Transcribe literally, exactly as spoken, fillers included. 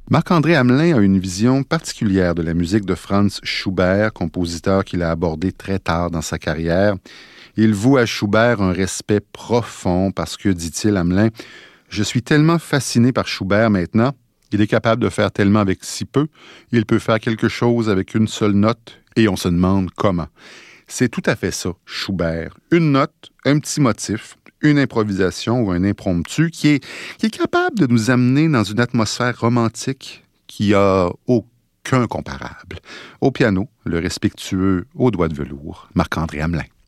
Marc-André Hamelin a une vision particulière de la musique de Franz Schubert, compositeur qu'il a abordé très tard dans sa carrière. Il voue à Schubert un respect profond parce que, dit-il, Hamelin, « Je suis tellement fasciné par Schubert maintenant, il est capable de faire tellement avec si peu, il peut faire quelque chose avec une seule note et on se demande comment. » C'est tout à fait ça, Schubert. Une note, un petit motif, une improvisation ou un impromptu qui est, qui est capable de nous amener dans une atmosphère romantique qui a aucun comparable. Au piano, le respectueux au doigt de velours, Marc-André Hamelin.